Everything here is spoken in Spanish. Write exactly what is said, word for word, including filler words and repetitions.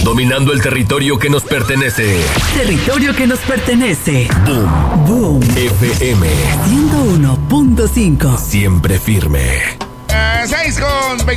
Dominando el territorio que nos pertenece. Territorio que nos pertenece. Boom. Boom. F M ciento uno punto cinco. Siempre firme. Uh, seis con